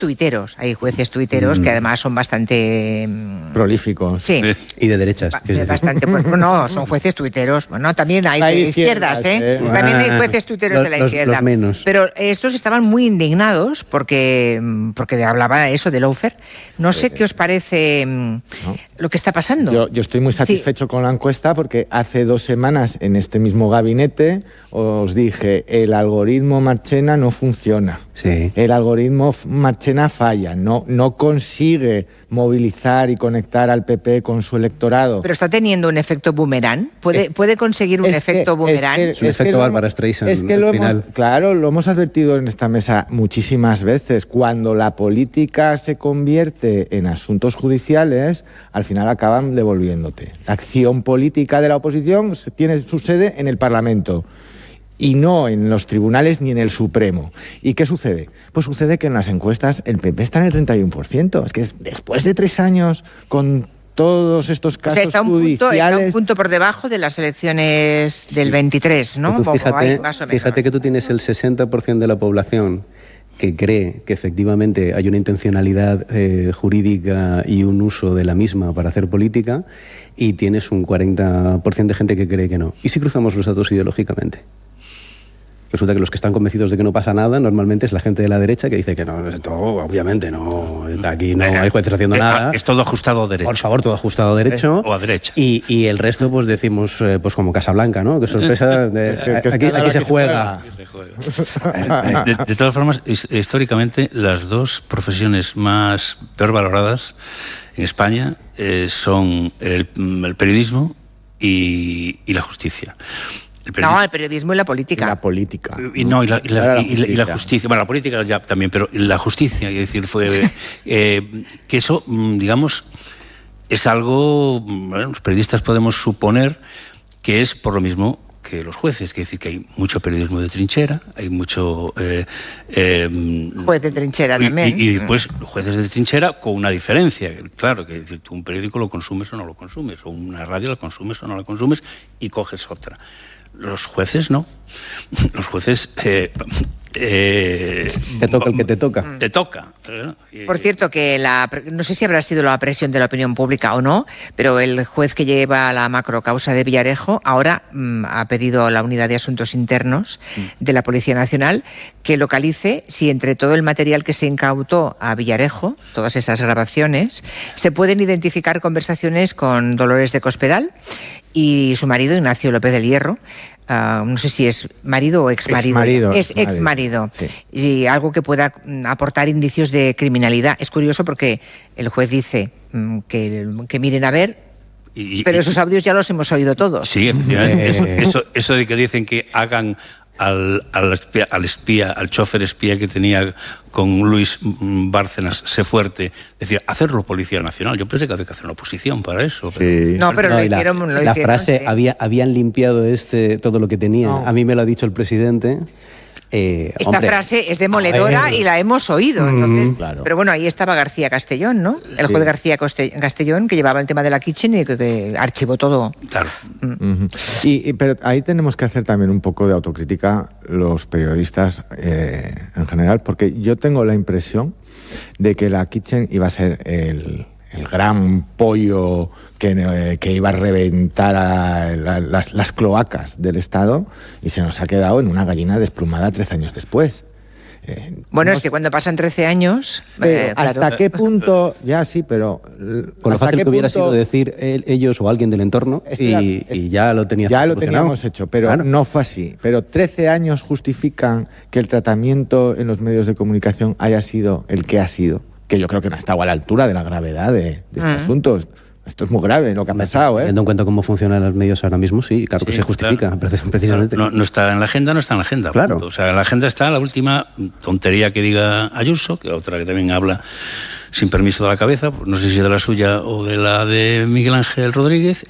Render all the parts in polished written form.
tuiteros. Hay jueces tuiteros que además son bastante prolíficos. Sí. Y de derechas. Bastante, no, son jueces tuiteros. Bueno, también hay de izquierdas, También hay jueces tuiteros de la izquierda. Los menos. Pero estos estaban muy indignados porque hablaba eso de lawfare. No sé qué os parece lo que está pasando. Yo estoy muy satisfecho con la encuesta porque hace 2 semanas en este mismo gabinete os dije, el algoritmo Marchena no funciona. Sí. El algoritmo Marchena falla, no consigue movilizar y conectar al PP con su electorado. Pero está teniendo un efecto boomerang. ¿Puede conseguir un efecto boomerang? Es un efecto Bárbara Streisand. Es que lo hemos advertido en esta mesa muchísimas veces. Cuando la política se convierte en asuntos judiciales, al final acaban devolviéndote. La acción política de la oposición tiene su sede en el Parlamento. Y no en los tribunales ni en el Supremo. ¿Y qué sucede? Pues sucede que en las encuestas el PP está en el 31%. Es que después de 3 años con todos estos casos está judiciales... Está un punto por debajo de las elecciones del 23, ¿no? Fíjate que tú tienes el 60% de la población que cree que efectivamente hay una intencionalidad jurídica y un uso de la misma para hacer política, y tienes un 40% de gente que cree que no. ¿Y si cruzamos los datos ideológicamente? Resulta que los que están convencidos de que no pasa nada normalmente es la gente de la derecha que dice que no, esto obviamente no, aquí no hay jueces haciendo nada. Es todo ajustado a derecho. Por favor, todo ajustado a derecho. O a derecha. Y el resto pues decimos pues como Casablanca, ¿no? Qué sorpresa, aquí se juega. De todas formas, históricamente las dos profesiones más peor valoradas en España son el periodismo y la justicia. El periodismo y la política. La política. Y la justicia. Bueno, la política ya también, pero la justicia, es decir, que eso, digamos, es algo, bueno, los periodistas podemos suponer que es por lo mismo que los jueces, que es decir, que hay mucho periodismo de trinchera, hay mucho... juez de trinchera también. Y después jueces de trinchera con una diferencia, claro, que es decir, tú un periódico lo consumes o no lo consumes, o una radio la consumes o no la consumes, y coges otra. Los jueces no. Los jueces... te toca el que te toca. Te toca. Por cierto, que no sé si habrá sido la presión de la opinión pública o no, pero el juez que lleva la macrocausa de Villarejo ahora ha pedido a la Unidad de Asuntos Internos de la Policía Nacional que localice si entre todo el material que se incautó a Villarejo, todas esas grabaciones, se pueden identificar conversaciones con Dolores de Cospedal y su marido, Ignacio López del Hierro. No sé si es marido o exmarido. Es exmarido. Sí. Y algo que pueda aportar indicios de criminalidad. Es curioso porque el juez dice que miren a ver, pero esos audios ya los hemos oído todos. Sí, efectivamente. Eso de que dicen que hagan al chofer espía que tenía con Luis Bárcenas, sé fuerte, decir, hacerlo Policía Nacional. Yo pensé que había que hacer una oposición para eso. Sí. Pero lo hicieron. La frase, habían limpiado todo lo que tenía. No. A mí me lo ha dicho el presidente. Esta frase es demoledora y la hemos oído. Entonces, claro. Pero bueno, ahí estaba García Castellón, ¿no? El juez García Castellón, que llevaba el tema de la Kitchen y que archivó todo. Claro. Pero ahí tenemos que hacer también un poco de autocrítica los periodistas en general, porque yo tengo la impresión de que la Kitchen iba a ser el gran pollo que iba a reventar las cloacas del Estado, y se nos ha quedado en una gallina desplumada 13 años después. Es que cuando pasan 13 años... ¿Hasta claro. qué punto? Ya sí, pero... Con lo fácil que hubiera sido decir ellos o alguien del entorno y ya lo teníamos hecho, pero claro, no fue así. Pero 13 años justifican que el tratamiento en los medios de comunicación haya sido el que ha sido, que yo creo que no estaba a la altura de la gravedad de este asunto. Esto es muy grave lo que ha pasado, Teniendo en cuenta cómo funcionan los medios ahora mismo, sí, claro que se justifica, claro. Precisamente. No está en la agenda, no está en la agenda. Claro. O sea, en la agenda está la última tontería que diga Ayuso, que otra que también habla sin permiso de la cabeza, no sé si de la suya o de la de Miguel Ángel Rodríguez.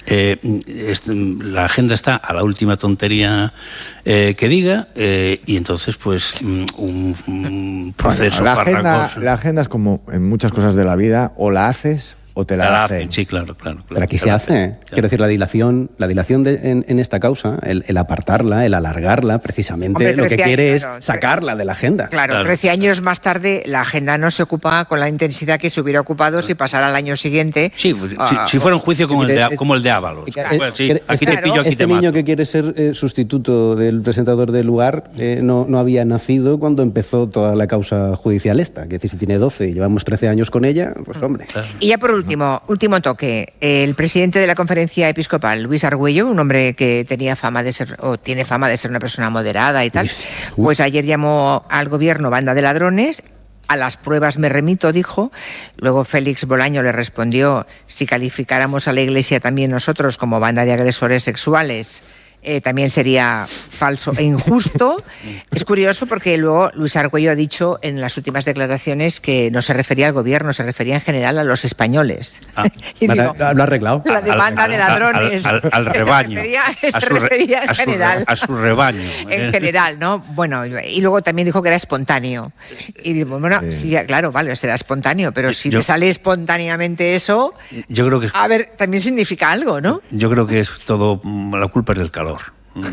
La agenda está a la última tontería que diga, y entonces pues un proceso farragoso. La agenda es como en muchas cosas de la vida, o la haces o te la hacen. Sí, claro. Pero aquí se hace. Quiero decir, la dilación en esta causa, el apartarla, el alargarla, precisamente Hombre, lo que quiere es claro, sacarla de la agenda. Claro, 13 años más tarde la agenda no se ocupa con la intensidad que se hubiera ocupado si pasara al año siguiente. Sí, si fuera un juicio como el de Ábalos. Bueno, sí, aquí te pillo, aquí te mato. Niño que quiere ser sustituto del presentador del Lugar no había nacido cuando empezó toda la causa judicial esta. Es decir, si tiene 12 y llevamos 13 años con ella, pues hombre. Y ya por último toque. El presidente de la Conferencia Episcopal, Luis Argüello, un hombre que tiene fama de ser una persona moderada y tal, pues ayer llamó al gobierno banda de ladrones. A las pruebas me remito, dijo. Luego Félix Bolaño le respondió: si calificáramos a la Iglesia también nosotros como banda de agresores sexuales, también sería falso e injusto. Es curioso porque luego Luis Argüello ha dicho en las últimas declaraciones que no se refería al gobierno, se refería en general a los españoles. Y digo, lo ha arreglado. La demanda de ladrones. Al rebaño. Se refería en general. A su rebaño. En general, ¿no? Bueno, y luego también dijo que era espontáneo. Y digo, bueno, sí, claro, vale, será espontáneo, pero si te sale espontáneamente eso, yo creo que a ver, también significa algo, ¿no? Yo creo que es todo, la culpa es del calor. No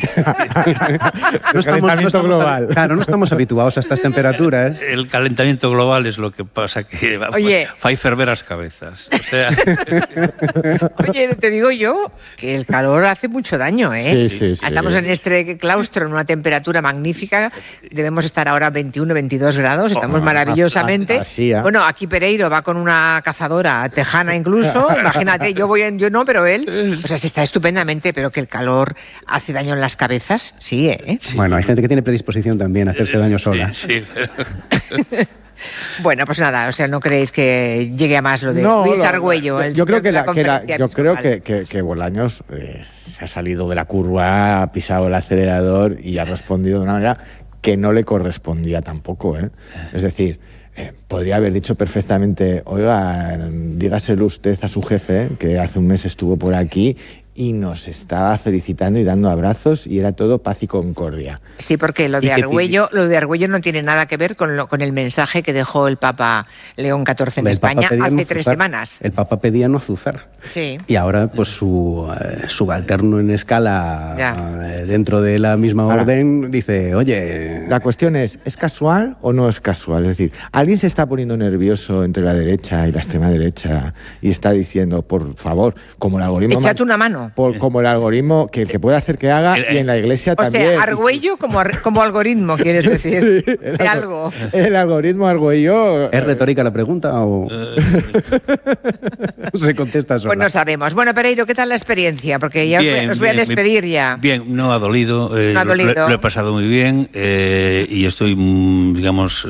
estamos habituados a estas temperaturas. El calentamiento global es lo que pasa, que fai ferver as cabezas. O sea... Oye, te digo yo que el calor hace mucho daño, ¿eh? Sí. Estamos en este claustro en una temperatura magnífica, debemos estar ahora 21, 22 grados, estamos maravillosamente. Bueno, aquí Pereiro va con una cazadora tejana incluso, imagínate, yo no, pero él, o sea, se está estupendamente, pero que el calor hace daño en las cabezas, sí, ¿eh? Sí. Bueno, hay gente que tiene predisposición también a hacerse daño sola. Sí. Bueno, pues nada, o sea, ¿no creéis que llegue a más lo de Luis Argüello? Yo creo que Bolaños se ha salido de la curva, ha pisado el acelerador y ha respondido de una manera que no le correspondía tampoco, ¿eh? Es decir, podría haber dicho perfectamente: oiga, dígaselo usted a su jefe, que hace un mes estuvo por aquí y nos estaba felicitando y dando abrazos y era todo paz y concordia. Sí, porque lo de Argüello no tiene nada que ver con el mensaje que dejó el Papa León XIV en España hace 3 semanas. El Papa pedía no azuzar. Sí. Y ahora, pues su subalterno en escala dentro de la misma orden dice: oye... La cuestión ¿es casual o no es casual? Es decir, ¿alguien se está poniendo nervioso entre la derecha y la extrema derecha y está diciendo, por favor, como el algoritmo... Échate una mano. Como el algoritmo que puede hacer que haga, y en la Iglesia también. O sea, Argüello como algoritmo, ¿quieres decir? Sí, de algo. El algoritmo Argüello... ¿Es retórica la pregunta o...? Se contesta sola. Pues no sabemos. Bueno, Pereiro, ¿qué tal la experiencia? Porque ya os voy a despedir ya. Bien, no ha dolido. Lo he pasado muy bien y estoy, digamos...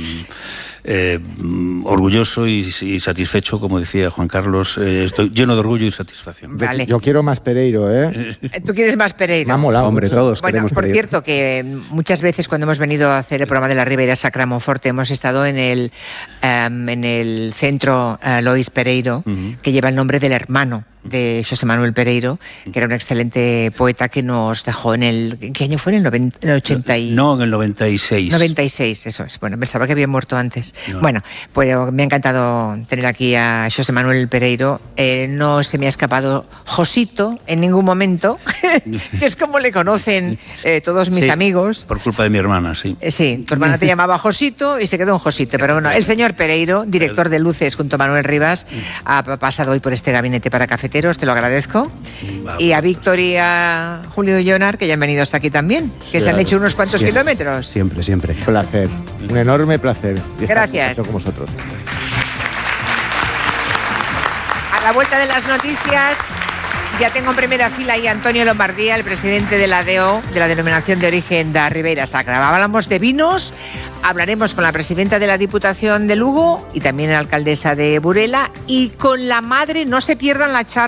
orgulloso y satisfecho, como decía Juan Carlos. Estoy lleno de orgullo y satisfacción. Vale. Yo quiero más Pereiro, ¿eh? ¿Tú quieres más Pereiro? Me ha molado. Hombre, todos queremos por Pereiro. Cierto, que muchas veces cuando hemos venido a hacer el programa de la Ribeira Sacra Monforte hemos estado en el centro Lois Pereiro, que lleva el nombre del hermano de José Manuel Pereiro, que era un excelente poeta que nos dejó ¿en qué año fue? ¿En el 80 y... No, en el 96. 96, eso es. Bueno, pensaba que había muerto antes. No. Bueno, pues me ha encantado tener aquí a José Manuel Pereiro. No se me ha escapado Josito en ningún momento, que es como le conocen todos mis amigos. Por culpa de mi hermana, sí. Sí, tu hermana te llamaba Josito y se quedó en Josito. Pero bueno, el señor Pereiro, director de Luces junto a Manuel Rivas, ha pasado hoy por este gabinete para cafeteros, te lo agradezco. Y a Víctor y a Julio Llonar, que ya han venido hasta aquí también, que se han hecho unos cuantos kilómetros. Siempre. Un placer, un enorme placer. Gracias. Con vosotros. A la vuelta de las noticias, ya tengo en primera fila ahí a Antonio Lombardía, el presidente de la DO, de la Denominación de Origen de Ribeira Sacra. Hablamos de vinos, hablaremos con la presidenta de la Diputación de Lugo y también la alcaldesa de Burela, y con la madre, no se pierdan la charla